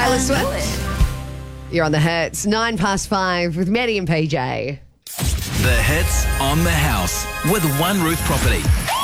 Taylor Swift. You're on the hits. 5:09 with Maddie and PJ. The hits on the house with One Roof Property.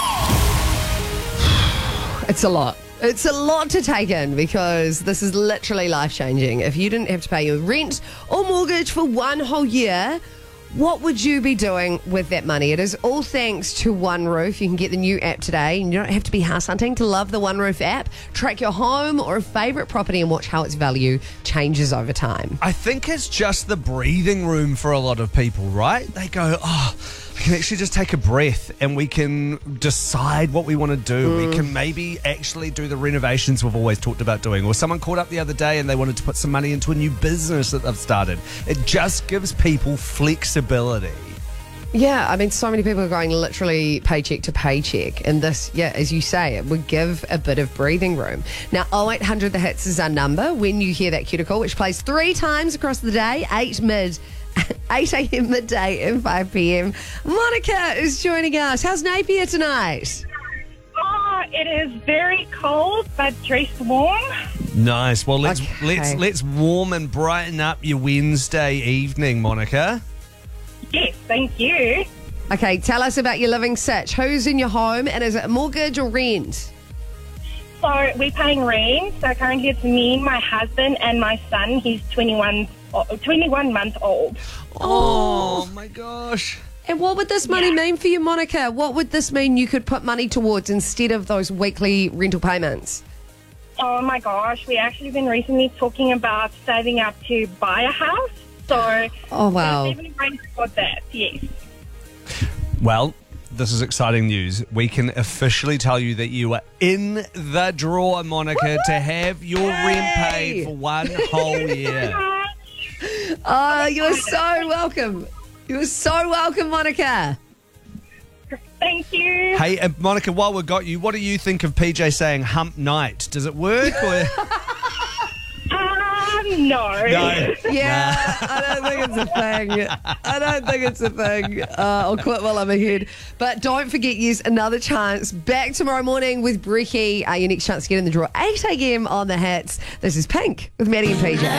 It's a lot. It's a lot to take in because this is literally life-changing. If you didn't have to pay your rent or mortgage for one whole year, what would you be doing with that money? It is all thanks to One Roof. You can get the new app today, and you don't have to be house hunting to love the One Roof app. Track your home or a favourite property and watch how its value changes over time. I think it's just the breathing room for a lot of people, right? They go, I can actually just take a breath and we can decide what we want to do. We can maybe actually do the renovations we've always talked about doing. Or someone called up the other day and they wanted to put some money into a new business that they've started. It just gives people flexibility. Yeah, I mean, so many people are going literally paycheck to paycheck. And this, yeah, as you say, it would give a bit of breathing room. Now, 0800 The Hits is our number when you hear that cuticle, which plays 3 times across the day, 8 a.m. midday and 5 p.m. Monica is joining us. How's Napier tonight? Oh, it is very cold, but dressed warm. Nice. Well, let's Okay. let's warm and brighten up your Wednesday evening, Monica. Yes, thank you. Okay, tell us about your living sitch. Who's in your home, and is it mortgage or rent? So we're paying rent. So currently it's me, my husband, and my son. He's 21 months old. Oh my gosh. And what would this money mean for you, Monica? What would this mean you could put money towards instead of those weekly rental payments? Oh my gosh, we actually been recently talking about saving up to buy a house. So Oh, wow. definitely going for that, yes. Well, this is exciting news. We can officially tell you that you are in the draw, Monica, to have your rent paid for one whole year. Oh, you're so welcome. You're so welcome, Monica. Thank you. Hey, Monica, while we've got you, what do you think of PJ saying hump night? Does it work? Or? No. No. Yeah, I don't think it's a thing. I don't think it's a thing. I'll quit while I'm ahead. But don't forget, yes, another chance. Back tomorrow morning with Brekkie. Your next chance to get in the draw, 8 a.m. on the hits. This is Pink with Maddie and PJ.